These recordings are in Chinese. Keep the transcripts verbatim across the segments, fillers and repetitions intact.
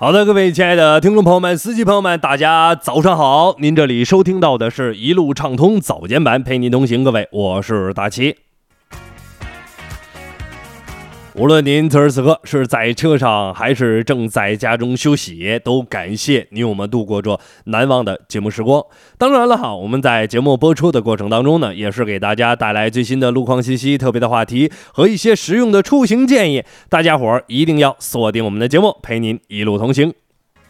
好的，各位亲爱的听众朋友们、司机朋友们，大家早上好！您这里收听到的是一路畅通早间版，陪您同行。各位，我是大齐。无论您此时此刻是在车上还是正在家中休息，都感谢您我们度过这难忘的节目时光。当然了哈，我们在节目播出的过程当中呢，也是给大家带来最新的路况信息、特别的话题和一些实用的出行建议。大家伙儿一定要锁定我们的节目，陪您一路同行。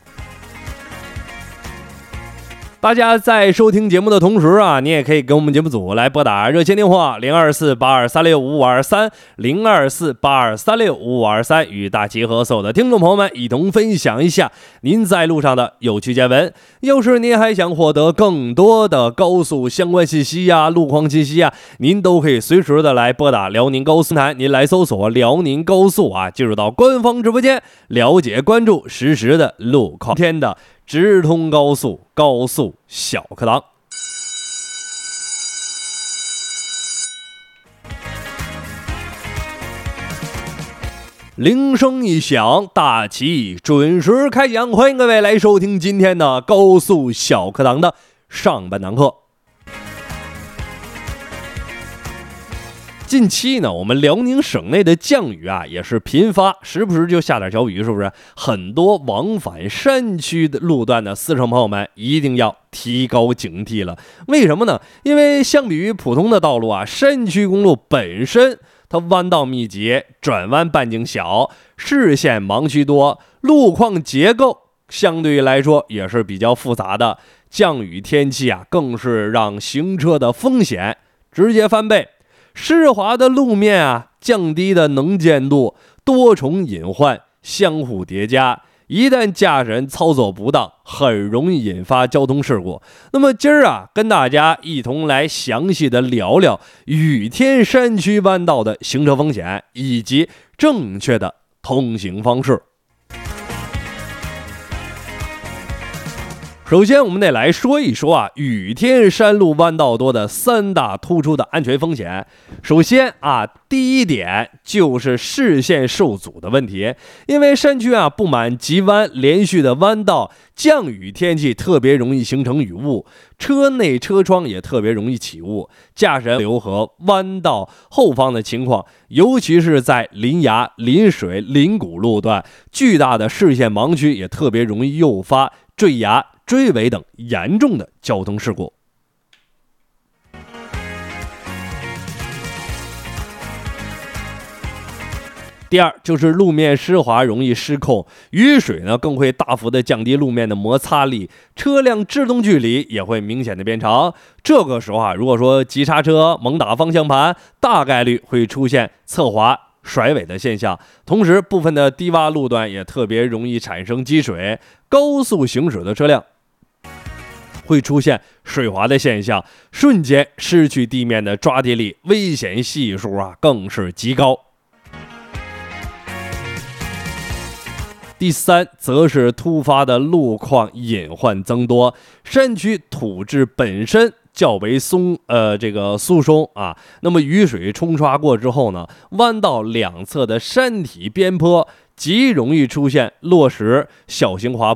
大家在收听节目的同时啊，你也可以跟我们节目组来拨打热线电话零二四八二三六五五二三 零二四八二三六五五二三，与大齐和所有的听众朋友们一同分享一下您在路上的有趣见闻。要是您还想获得更多的高速相关信息呀、路况信息呀，您都可以随时的来拨打辽宁高速台，您来搜索辽宁高速啊，进入到官方直播间，了解关注实时的路况。天的直通高速高速小课堂。铃声一响，大齐准时开讲，欢迎各位来收听今天的高速小课堂的上半堂课。近期呢，我们辽宁省内的降雨啊也是频发，时不时就下点小雨，是不是？很多往返山区的路段的司乘朋友们一定要提高警惕了。为什么呢？因为相比于普通的道路啊，山区公路本身它弯道密集，转弯半径小，视线盲区多，路况结构相对于来说也是比较复杂的。降雨天气啊，更是让行车的风险直接翻倍。湿滑的路面啊，降低的能见度，多重隐患相互叠加，一旦驾驶人操作不当，很容易引发交通事故。那么今儿啊，跟大家一同来详细的聊聊雨天山区弯道的行车风险以及正确的通行方式。首先我们得来说一说啊，雨天山路弯道多的三大突出的安全风险。首先啊，第一点就是视线受阻的问题。因为山区啊布满急弯连续的弯道，降雨天气特别容易形成雨雾，车内车窗也特别容易起雾，驾驶人流和弯道后方的情况，尤其是在临崖、临水、临谷路段，巨大的视线盲区也特别容易诱发坠崖、追尾等严重的交通事故。第二就是路面湿滑容易失控，雨水呢更会大幅的降低路面的摩擦力，车辆制动距离也会明显的变长。这个时候啊，如果说急刹车、猛打方向盘，大概率会出现侧滑、甩尾的现象。同时部分的低洼路段也特别容易产生积水，高速行驶的车辆会出现水滑的现象，瞬间失去地面的抓地力，危险系数啊更是极高。第三则是突发的路况隐患增多，山区土质本身较为松呃这个疏松啊，那么雨水冲刷过之后呢，弯道两侧的山体边坡极容易出现落石、小型滑